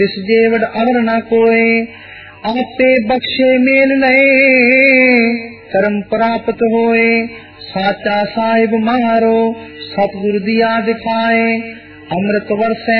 इस जेवड़ अवर न कोय, आपे बख्शे मेल लए, कर्म प्राप्त होए। साचा साहिब मारो, सतगुरु दिया दिखाए, अमृत वर्षे